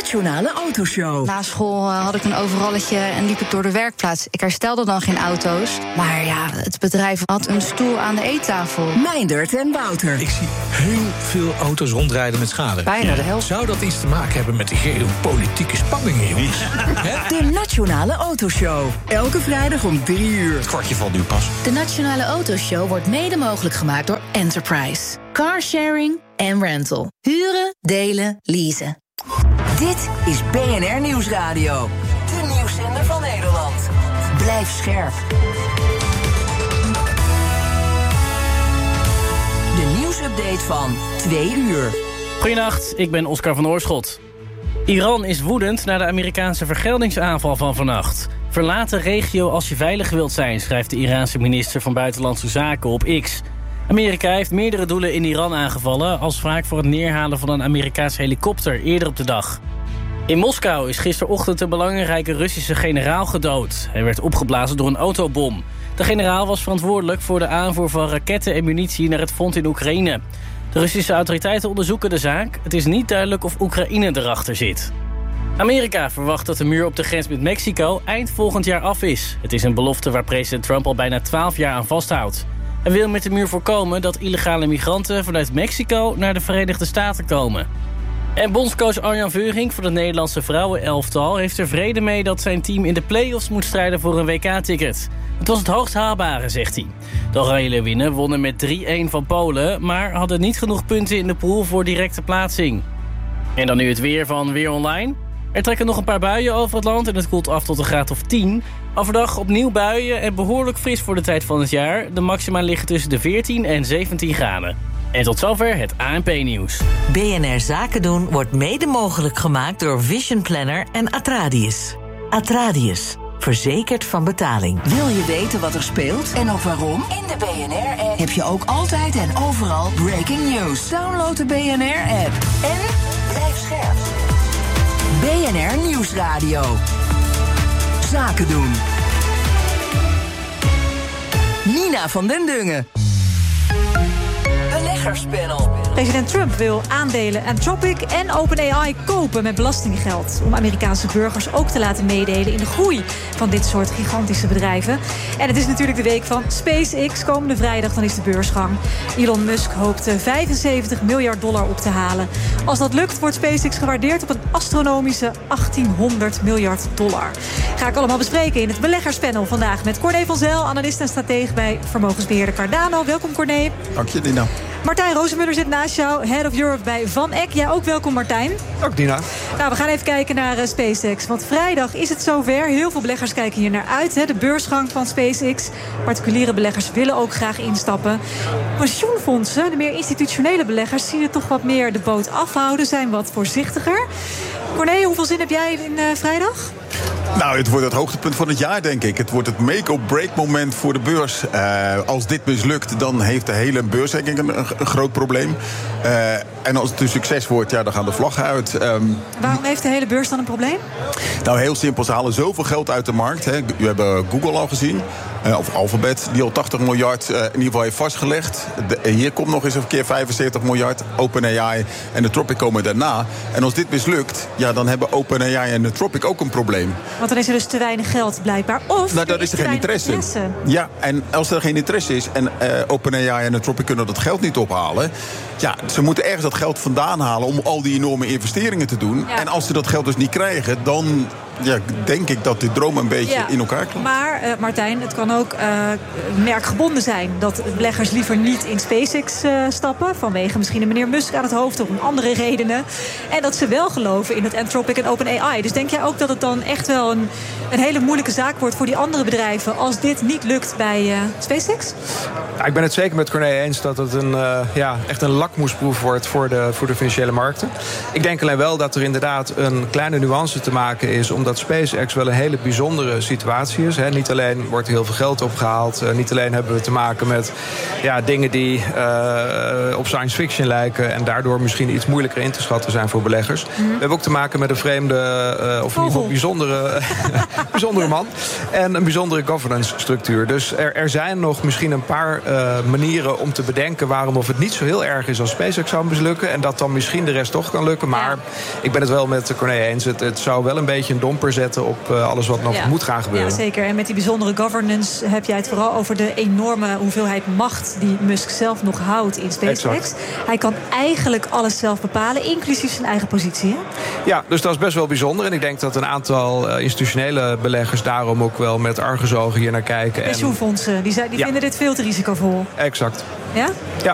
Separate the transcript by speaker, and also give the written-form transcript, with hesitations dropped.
Speaker 1: Nationale Autoshow.
Speaker 2: Na school had ik een overalletje en liep ik door de werkplaats. Ik herstelde dan geen auto's. Maar ja, het bedrijf had een stoel aan de eettafel.
Speaker 1: Meindert en Wouter.
Speaker 3: Ik zie heel veel auto's rondrijden met schade.
Speaker 2: Bijna de helft.
Speaker 3: Zou dat iets te maken hebben met de geopolitieke spanningen, jongens?
Speaker 1: De Nationale Autoshow. Elke vrijdag om 3 uur.
Speaker 3: Het kwartje valt nu pas.
Speaker 4: De Nationale Autoshow wordt mede mogelijk gemaakt door Enterprise. Carsharing en rental. Huren, delen, leasen.
Speaker 1: Dit is BNR Nieuwsradio. De nieuwszender van Nederland. Blijf scherp. De nieuwsupdate van 2 uur.
Speaker 5: Goedenacht, ik ben Oscar van Oorschot. Iran is woedend na de Amerikaanse vergeldingsaanval van vannacht. Verlaat de regio als je veilig wilt zijn, schrijft de Iraanse minister van Buitenlandse Zaken op X. Amerika heeft meerdere doelen in Iran aangevallen, als wraak voor het neerhalen van een Amerikaanse helikopter eerder op de dag. In Moskou is gisterochtend een belangrijke Russische generaal gedood. Hij werd opgeblazen door een autobom. De generaal was verantwoordelijk voor de aanvoer van raketten en munitie naar het front in Oekraïne. De Russische autoriteiten onderzoeken de zaak. Het is niet duidelijk of Oekraïne erachter zit. Amerika verwacht dat de muur op de grens met Mexico eind volgend jaar af is. Het is een belofte waar president Trump al bijna 12 jaar aan vasthoudt. Hij wil met de muur voorkomen dat illegale migranten vanuit Mexico naar de Verenigde Staten komen. En bondscoach Arjan Veurink van het Nederlandse vrouwenelftal heeft er vrede mee dat zijn team in de play-offs moet strijden voor een WK-ticket. Het was het hoogst haalbare, zegt hij. De Oranje Leeuwinnen wonnen met 3-1 van Polen, maar hadden niet genoeg punten in de pool voor directe plaatsing. En dan nu het weer van Weer Online. Er trekken nog een paar buien over het land en het koelt af tot een graad of 10. Overdag opnieuw buien en behoorlijk fris voor de tijd van het jaar. De maxima liggen tussen de 14 en 17 graden. En tot zover het ANP-nieuws.
Speaker 6: BNR Zaken doen wordt mede mogelijk gemaakt door Vision Planner en Atradius. Atradius, verzekerd van betaling.
Speaker 1: Wil je weten wat er speelt en ook waarom? In de BNR-app heb je ook altijd en overal breaking news. Download de BNR-app en blijf scherp. BNR Nieuwsradio. Zaken doen. Nina van den Dungen. Beleggerspanel.
Speaker 7: President Trump wil aandelen Anthropic en OpenAI kopen met belastinggeld, om Amerikaanse burgers ook te laten meedelen in de groei van dit soort gigantische bedrijven. En het is natuurlijk de week van SpaceX. Komende vrijdag dan is de beursgang. Elon Musk hoopt $75 miljard op te halen. Als dat lukt, wordt SpaceX gewaardeerd op een astronomische $1800 miljard. Ga ik allemaal bespreken in het beleggerspanel vandaag met Corné van Zijl, analist en stratege bij vermogensbeheerder Cardano. Welkom, Corné.
Speaker 8: Dank je, Nina.
Speaker 7: Martijn Rozenmuller zit naast jou, Head of Europe bij Van Eck. Jij ook welkom, Martijn.
Speaker 8: Dank, Nina.
Speaker 7: Nou, we gaan even kijken naar SpaceX. Want vrijdag is het zover. Heel veel beleggers kijken hier naar uit. Hè. De beursgang van SpaceX. Particuliere beleggers willen ook graag instappen. Pensioenfondsen, de meer institutionele beleggers, zien het toch wat meer de boot afhouden, zijn wat voorzichtiger. Corné, hoeveel zin heb jij in vrijdag?
Speaker 8: Nou, het wordt het hoogtepunt van het jaar, denk ik. Het wordt het make-or-break moment voor de beurs. Als dit mislukt, dan heeft de hele beurs denk ik een groot probleem. En als het een succes wordt, ja, dan gaan de vlaggen uit.
Speaker 7: Waarom heeft de hele beurs dan een probleem?
Speaker 8: Nou, heel simpel. Ze halen zoveel geld uit de markt. Hè. We hebben Google al gezien. Of Alphabet, die al 80 miljard in ieder geval heeft vastgelegd. Hier komt nog eens een keer 75 miljard. OpenAI en Anthropic komen daarna. En als dit mislukt, ja, dan hebben OpenAI en Anthropic ook een probleem.
Speaker 7: Want dan is er dus te weinig geld blijkbaar. Of
Speaker 8: nou, daar is er geen interesse. Ja, en als er geen interesse is en OpenAI en Anthropic kunnen dat geld niet ophalen, ja, ze moeten ergens dat geld vandaan halen om al die enorme investeringen te doen. Ja. En als ze dat geld dus niet krijgen, dan ja, denk ik dat die droom een beetje in elkaar klopt.
Speaker 7: Maar Martijn, het kan ook merkgebonden zijn dat beleggers liever niet in SpaceX stappen, vanwege misschien een meneer Musk aan het hoofd of om andere redenen. En dat ze wel geloven in het Anthropic en OpenAI. Dus denk jij ook dat het dan echt wel een hele moeilijke zaak wordt voor die andere bedrijven als dit niet lukt bij SpaceX?
Speaker 9: Ja, ik ben het zeker met Corné eens dat het echt een lakmoesproef wordt voor de financiële markten. Ik denk alleen wel dat er inderdaad een kleine nuance te maken is, omdat dat SpaceX wel een hele bijzondere situatie is. Niet alleen wordt er heel veel geld opgehaald, niet alleen hebben we te maken met dingen die op science fiction lijken en daardoor misschien iets moeilijker in te schatten zijn voor beleggers. We hebben ook te maken met een vreemde, of in ieder geval bijzondere man en een bijzondere governance structuur. Dus er zijn nog misschien een paar manieren om te bedenken waarom of het niet zo heel erg is als SpaceX zou mislukken en dat dan misschien de rest toch kan lukken. Maar ik ben het wel met Corné eens. Het zou wel een beetje een domper zetten op alles wat nog moet gaan gebeuren.
Speaker 7: Ja, zeker. En met die bijzondere governance heb jij het vooral over de enorme hoeveelheid macht die Musk zelf nog houdt in SpaceX. Exact. Hij kan eigenlijk alles zelf bepalen, inclusief zijn eigen positie. Hè?
Speaker 9: Ja, dus dat is best wel bijzonder. En ik denk dat een aantal institutionele beleggers daarom ook wel met argusogen hier naar kijken.
Speaker 7: Pensioenfondsen, die vinden dit veel te risicovol.
Speaker 9: Exact.
Speaker 7: Ja?
Speaker 9: Ja.